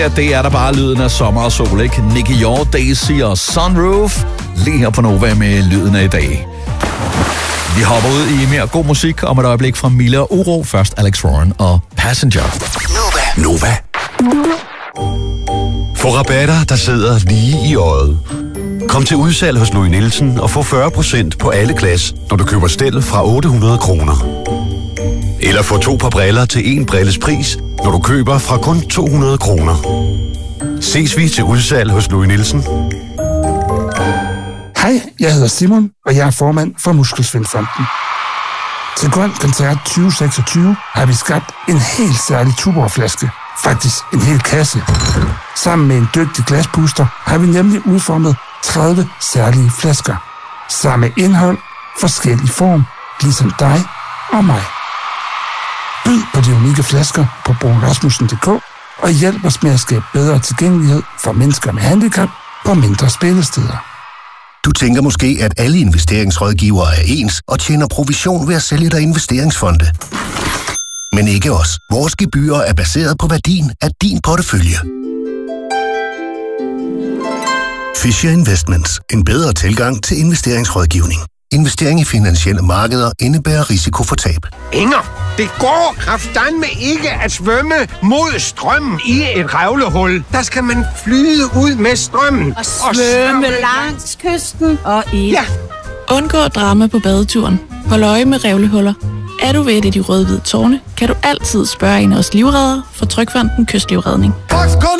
Ja, det er der bare lyden af sommer og sol, ikke? Nicky York, Daisy og Sunroof. Lige her på Nova med lyden af i dag. Vi hopper ud i mere god musik om et øjeblik fra Mille og Uro. Først Alex Warren og Passenger. Nova. Få rabatter, der sidder lige i øjet. Kom til udsalg hos Louis Nielsen og få 40% på alle glas, når du køber stel fra 800 kroner. Eller få 2 par briller til 1 brilles pris, når du køber fra kun 200 kroner. Ses vi til udsalg hos Louis Nielsen. Hej, jeg hedder Simon, og jeg er formand for Muskelsvindfonden. Til Grøn Koncert 2026 har vi skabt en helt særlig Tuborg-flaske. Faktisk en hel kasse. Sammen med en dygtig glaspuster har vi nemlig udformet 30 særlige flasker. Samme indhold, forskellig form, ligesom dig og mig. Byd på de unikke flasker på bruunrasmussen.dk og hjælp os med at skabe bedre tilgængelighed for mennesker med handicap på mindre spillesteder. Du tænker måske, at alle investeringsrådgivere er ens og tjener provision ved at sælge dig investeringsfonde. Men ikke os. Vores gebyrer er baseret på værdien af din portefølje. Fisher Investments. En bedre tilgang til investeringsrådgivning. Investering i finansielle markeder indebærer risiko for tab. Inger, det går kraftedeme ikke at svømme mod strømmen i et revlehul. Der skal man flyde ud med strømmen. Og svømme langs kysten og i. Ja. Undgå drama på badeturen. Hold øje med revlehuller. Er du ved et af de røde-hvide tårne, kan du altid spørge en af os livreddere fra Trygfonden Kystlivredning.